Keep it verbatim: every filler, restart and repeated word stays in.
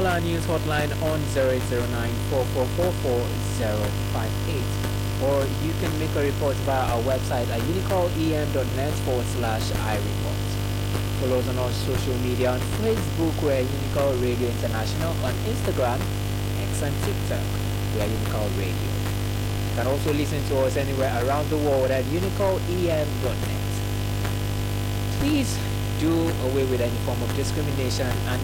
call our news hotline on zero eight zero nine, four four four four, zero five eight, or you can make a report via our website at unicoem.net forward slash iReport. Follow us on our social media on Facebook, we're Unicall Radio International, on Instagram, X and TikTok, we're Unicall Radio. You can also listen to us anywhere around the world at unicoem dot net. Please do away with any form of discrimination and